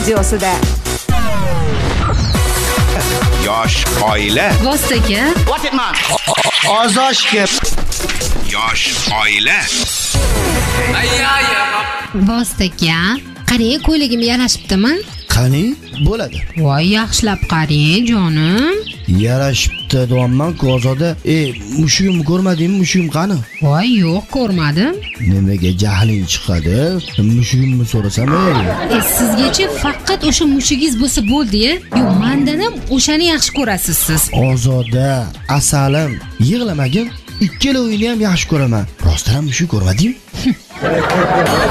studiosida. Yosh oila. Vostaka. Ozoshga. Yosh oila. Vostaka. Qarang, ko'ylagim yarashibdimi? Qani, bo'ladi. Voy, yaxshilab qarang, jonim. Yarashibdi, deyapman-ku Ozoda. Mushugimni ko'rmadingmi? Mushugim qani? Voy, yo'q, ko'rmadim. Nimaga jahling chiqadi? Mushugimni so'rasam, Sizgacha faqat o'sha mushugingiz bo'lsa bo'ldi-ya. Yo'q, mendan ham o'shani yaxshi ko'rasiz siz. Ozoda, asalim, yig'lamagin. Ikkala o'yinni ham yaxshi ko'raman. Rostdan ham mushug ko'rmadingmi?